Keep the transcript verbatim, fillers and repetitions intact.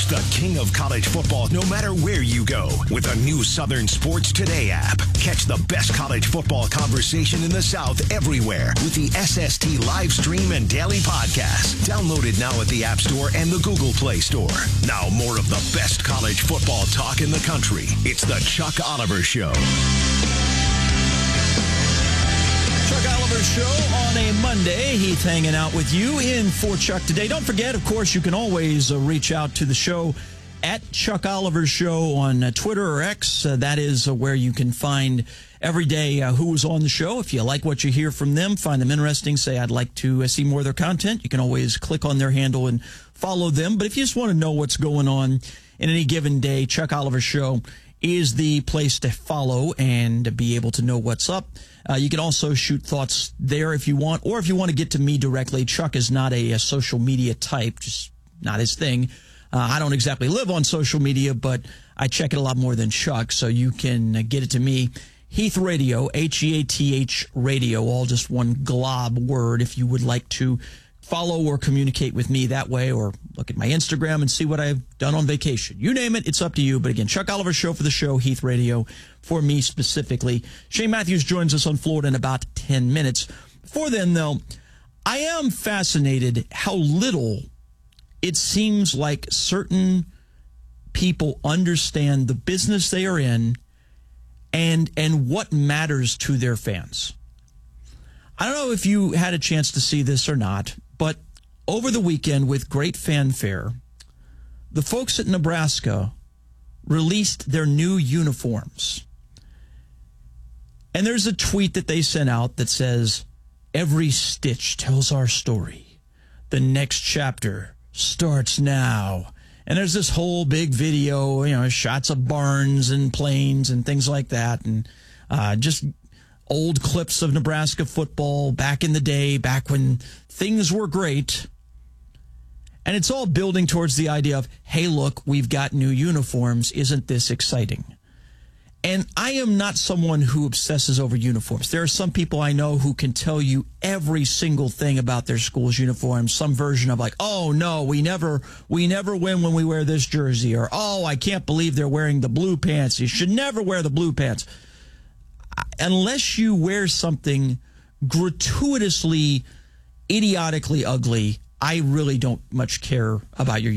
the king of college football no matter where you go with the new Southern Sports Today app. Catch the best college football conversation in the South everywhere with the S S T live stream and daily podcast. Download it now at the App Store and the Google Play Store. Now more of the best college football talk in the country. It's the Chuck Oliver Show. Chuck Oliver Show on a Monday. Heath hanging out with you in for Chuck today. Don't forget, of course, you can always uh, reach out to the show at Chuck Oliver Show on uh, Twitter or X. Uh, that is uh, where you can find every day uh, who is on the show. If you like what you hear from them, find them interesting, say I'd like to uh, see more of their content, you can always click on their handle and follow them. But if you just want to know what's going on in any given day, Chuck Oliver Show is the place to follow and be able to know what's up. Uh, you can also shoot thoughts there if you want, or if you want to get to me directly. Chuck is not a, a social media type, just not his thing. Uh, I don't exactly live on social media, but I check it a lot more than Chuck, so you can uh, get it to me. Heath Radio, H E A T H Radio, all just one glob word if you would like to follow or communicate with me that way, or look at my Instagram and see what I've done on vacation. You name it, it's up to you. But again, Chuck Oliver Show for the show, Heath Radio for me specifically. Shane Matthews joins us on Florida in about ten minutes. Before then, though, I am fascinated how little it seems like certain people understand the business they are in and and what matters to their fans. I don't know if you had a chance to see this or not, but over the weekend with great fanfare, the folks at Nebraska released their new uniforms. And there's a tweet that they sent out that says, "Every stitch tells our story. The next chapter starts now." And there's this whole big video, you know, shots of barns and planes and things like that. And uh, just old clips of Nebraska football back in the day, back when things were great. And it's all building towards the idea of, hey, look, we've got new uniforms. Isn't this exciting? And I am not someone who obsesses over uniforms. There are some people I know who can tell you every single thing about their school's uniforms, some version of like, oh, no, we never we never win when we wear this jersey, or, oh, I can't believe they're wearing the blue pants. You should never wear the blue pants. Unless you wear something gratuitously, idiotically ugly, I really don't much care about your